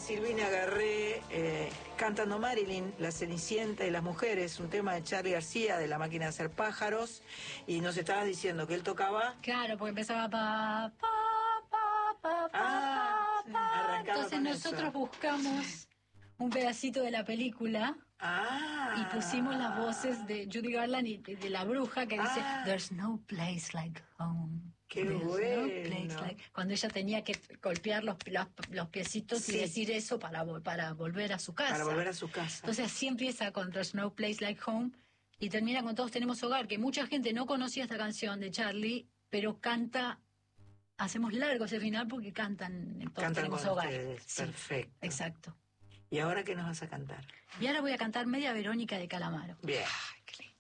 Silvina Garré cantando Marilyn, La Cenicienta y las Mujeres, un tema de Charly García de La Máquina de Hacer Pájaros, y nos estabas diciendo que él tocaba... Claro, porque empezaba pa, pa, pa, pa, pa, pa. Entonces nosotros buscamos un pedacito de la película y pusimos las voces de Judy Garland y de la bruja que dice There's no place like home. ¡Qué bueno! Cuando ella tenía que golpear los piecitos y decir eso para volver a su casa. Para volver a su casa. Entonces así empieza con There's no place like home y termina con Todos tenemos hogar, que mucha gente no conocía esta canción de Charly, pero canta, hacemos largo ese final porque cantan en Todos tenemos hogar. Sí, perfecto. Exacto. ¿Y ahora qué nos vas a cantar? Y ahora voy a cantar Media Verónica de Calamaro. Bien. Ay, qué lindo.